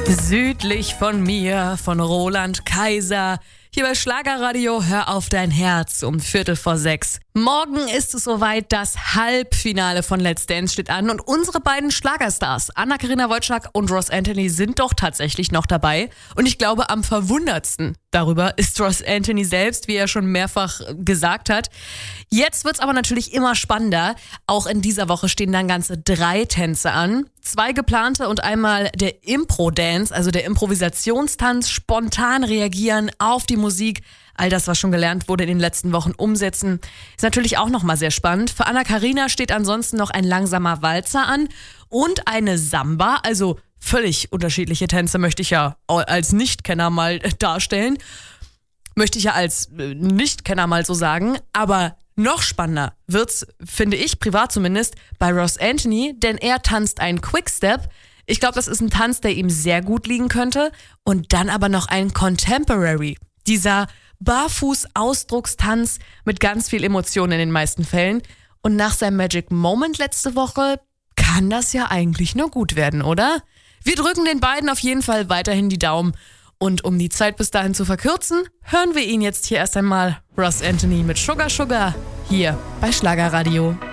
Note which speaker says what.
Speaker 1: Südlich von mir, von Roland Kaiser. Hier bei Schlagerradio, hör auf dein Herz um 5:45. Morgen ist es soweit, das Halbfinale von Let's Dance steht an und unsere beiden Schlagerstars, Anna-Karina Wojcik und Ross Anthony, sind doch tatsächlich noch dabei. Und ich glaube, am verwundertsten darüber ist Ross Anthony selbst, wie er schon mehrfach gesagt hat. Jetzt wird's aber natürlich immer spannender. Auch in dieser Woche stehen dann ganze 3 Tänze an. 2 geplante und einmal der Impro-Dance, also der Improvisationstanz, spontan reagieren auf die Musik. All das, was schon gelernt wurde in den letzten Wochen, umsetzen. Ist natürlich auch nochmal sehr spannend. Für Anna-Karina steht ansonsten noch ein langsamer Walzer an und eine Samba, also völlig unterschiedliche Tänze möchte ich ja als Nichtkenner mal darstellen. Möchte ich ja als Nichtkenner mal so sagen, aber noch spannender wird's, finde ich, privat zumindest, bei Ross Anthony, denn er tanzt einen Quickstep. Ich glaube, das ist ein Tanz, der ihm sehr gut liegen könnte. Und dann aber noch ein Contemporary. Dieser Barfuß-Ausdruckstanz mit ganz viel Emotion in den meisten Fällen. Und nach seinem Magic Moment letzte Woche kann das ja eigentlich nur gut werden, oder? Wir drücken den beiden auf jeden Fall weiterhin die Daumen. Und um die Zeit bis dahin zu verkürzen, hören wir ihn jetzt hier erst einmal, Ross Anthony mit Sugar Sugar, hier bei Schlagerradio.